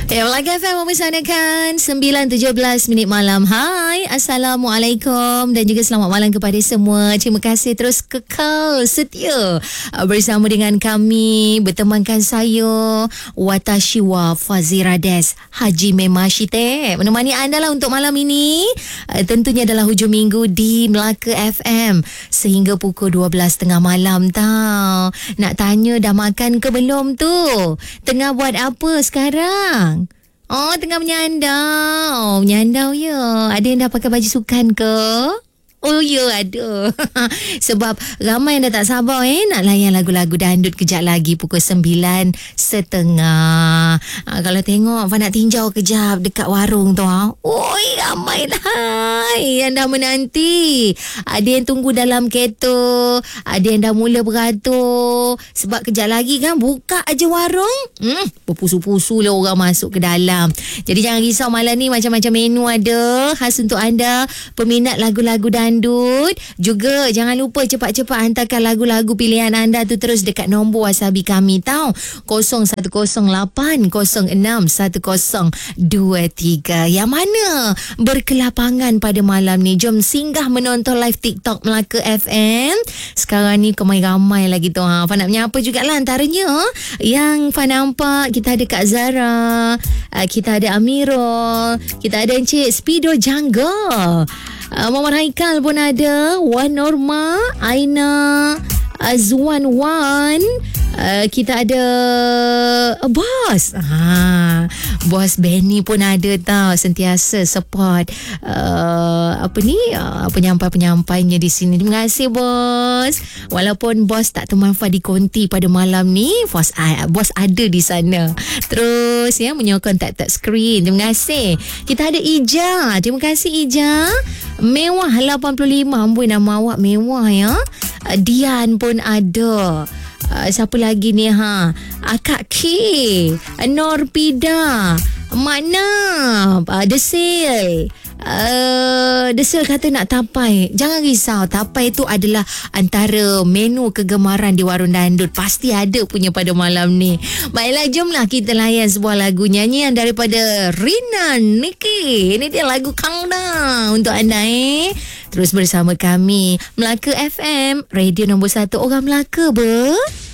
Melaka FM mempersanakan 9.17 minit malam. Hai, Assalamualaikum dan juga selamat malam kepada semua. Terima kasih terus kekal setia bersama dengan kami. Bertemankan saya, Watashiwa Fazirades Haji Memashite, menemani anda lah untuk malam ini. Tentunya adalah hujung minggu di Melaka FM sehingga pukul 12.30 malam tau. Nak tanya dah makan ke belum tu? Tengah buat apa sekarang? Oh, tengah menyandau. Menyandau ya. Ada yang dah pakai baju sukan ke? Oh ya, ada. Sebab ramai yang dah tak sabar nak layan lagu-lagu dandut kejap lagi pukul 9.30. Kalau tengok Fa nak tinjau kejap dekat warung tu. Oi, ramai lah yang dah menanti. Ada yang tunggu dalam kereta, ada yang dah mula beratur. Sebab kejap lagi kan buka aja warung, berpusu-pusu lah orang masuk ke dalam. Jadi jangan risau, malam ni macam-macam menu ada khas untuk anda peminat lagu-lagu dandut. Juga jangan lupa cepat-cepat hantarkan lagu-lagu pilihan anda tu terus dekat nombor wasabi kami tau, 0108061023. Yang mana berkelapangan pada malam ni, jom singgah menonton live TikTok Melaka FM. Sekarang ni ramai-ramai lagi tu. Fa nak menyapa jugalah antaranya yang Fa nampak. Kita ada Kak Zara, kita ada Amirul, kita ada Encik Speedo Jungle, Muhammad Haikal pun ada, Wan Norma, Aina, Azwan Wan, kita ada Bos. Bos Benny pun ada tau, sentiasa support penyampai-penyampainya di sini. Terima kasih Bos. Walaupun Bos tak teman Fa di konti pada malam ni, Bos ada di sana terus menyokong tap-tap screen. Terima kasih. Kita ada Ija. Terima kasih Ija. Mewah 85. Amboi, nama awak mewah ya. Dian pun ada. Siapa lagi ni Akak K, Norpida, Makna, Desil. Desil kata nak tapai. Jangan risau, tapai itu adalah antara menu kegemaran di warung dandut. Pasti ada punya pada malam ni. Baiklah, jomlah kita layan sebuah lagu nyanyian daripada Rina Niki. Ini dia lagu Countdown untuk anda. Terus bersama kami Melaka FM, radio nombor 1 orang Melaka